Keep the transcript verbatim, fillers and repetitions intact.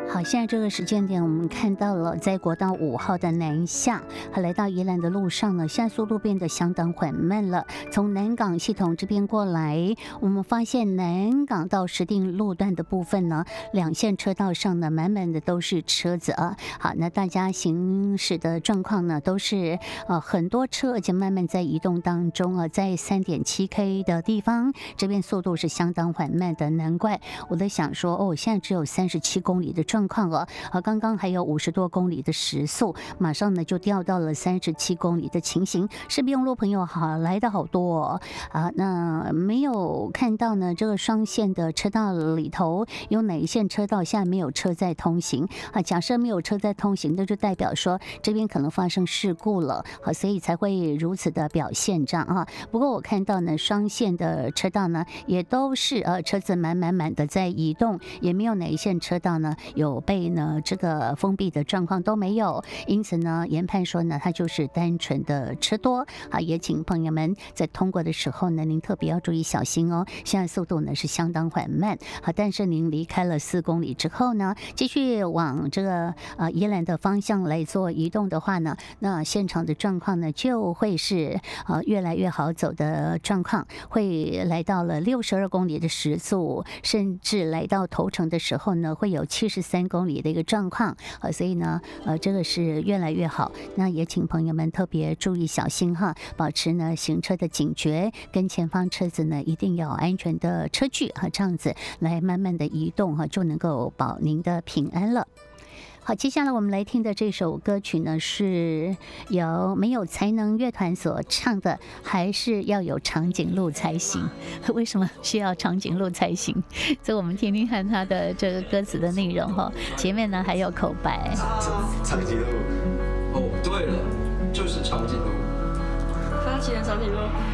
好，现在这个时间点，我们看到了在国道五号的南下，和来到宜兰的路上呢，现在速度变得相当缓慢了。从南港系统这边过来，我们发现南港到石碇路段的部分呢，两线车道上呢，满满的都是车子啊。好，那大家行驶的状况呢，都是呃很多车，而且慢慢在移动当中啊，在 三点七 K 的地方，这边速度是相当缓慢的，难怪我在想说，哦，现在只有三十七公里的状况哦，啊，刚刚还有五十多公里的时速，马上呢就掉到了三十七公里的情形，是不用路朋友好来的好多哦啊，那没有看到呢这个双线的车道里头有哪一线车道现在没有车在通行啊？假设没有车在通行，那就代表说这边可能发生事故了，好，所以才会如此的表现这样啊。不过我看到呢双线的车道呢也都是呃车子满满满的在移动，也没有哪一线车道呢有被呢这个封闭的状况都没有，因此呢研判说呢它就是单纯的车多啊，也请朋友们在通过的时候呢您特别要注意小心哦。现在速度呢是相当缓慢，好，但是您离开了四公里之后呢，继续往这个呃宜兰的方向来做移动的话呢，那现场的状况呢就会是呃越来越好走的状况，会来到了六十二公里的时速，甚至来到头城的时候呢会有七十三公里的一个状况，呃，所以呢呃这个是越来越好。那也请朋友们特别注意小心哈，保持呢行车的警觉，跟前方车子呢一定要有安全的车距哈，这样子来慢慢的移动哈，就能够保您的平安了。好，接下来我们来听的这首歌曲呢，是由没有才能乐团所唱的，还是要有长颈鹿才行。为什么需要长颈鹿才行？所以我们听听看它的这个歌词的内容哈。前面呢还有口白。 长颈鹿，哦，对了，就是长颈鹿。 发起人长颈鹿。